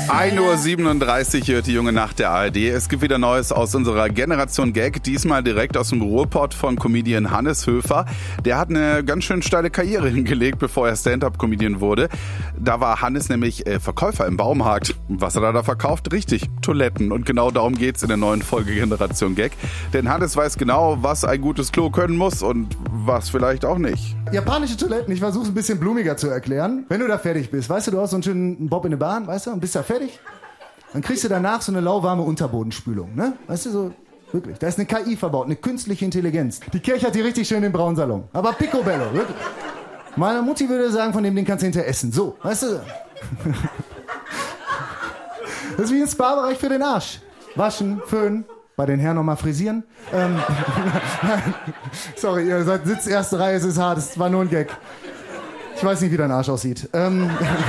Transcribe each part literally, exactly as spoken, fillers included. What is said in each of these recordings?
ein Uhr siebenunddreißig hört die junge Nacht der A R D. Es gibt wieder Neues aus unserer Generation Gag, diesmal direkt aus dem Ruhrpott von Comedian Hannes Höfer. Der hat eine ganz schön steile Karriere hingelegt, bevor er Stand-Up-Comedian wurde. Da war Hannes nämlich äh, Verkäufer im Baumarkt. Was hat er da verkauft? Richtig, Toiletten. Und genau darum geht's in der neuen Folge Generation Gag. Denn Hannes weiß genau, was ein gutes Klo können muss und was vielleicht auch nicht. Japanische Toiletten, ich versuche es ein bisschen blumiger zu erklären. Wenn du da fertig bist, weißt du, du hast so einen schönen Bob in der Bahn, weißt du, und bist da fertig, dann kriegst du danach so eine lauwarme Unterbodenspülung, ne? Weißt du, so, wirklich. Da ist eine K I verbaut, eine künstliche Intelligenz. Die Kirche hat die richtig schön im braunen Salon. Aber picobello, wirklich. Meine Mutti würde sagen, von dem Ding kannst du hinterher essen. So, weißt du? Das ist wie ein Spa-Bereich für den Arsch. Waschen, föhnen, bei den Herren nochmal frisieren. Ähm, sorry, ihr seid Sitz erste Reihe, es ist hart, es war nur ein Gag. Ich weiß nicht, wie dein Arsch aussieht. Ähm,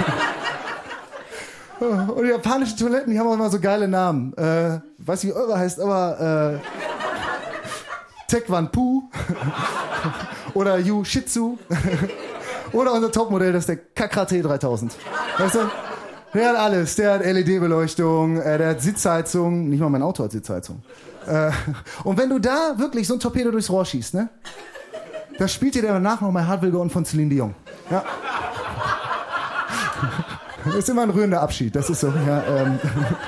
und die japanischen Toiletten, die haben auch immer so geile Namen. Äh, weiß nicht, wie eure heißt, aber äh, Taekwondo oder Yu Shitsu oder unser Topmodell, das ist der Kakrate dreitausend. Weißt du? Der hat alles. Der hat L E D-Beleuchtung, äh, der hat Sitzheizung. Nicht mal mein Auto hat Sitzheizung. Äh, und wenn du da wirklich so ein Torpedo durchs Rohr schießt, ne? Da spielt dir danach noch mal Heart Will Go On von Celine Dion. Ja. Das ist immer ein rührender Abschied. Das ist so, ja. Ähm.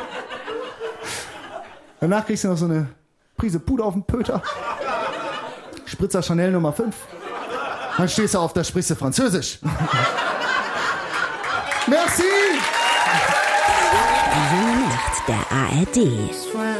Danach kriegst du noch so eine Prise Puder auf den Pöter. Spritzer Chanel Nummer fünf. Dann stehst du auf, da sprichst du Französisch. Merci! Die junge Nacht der A R D.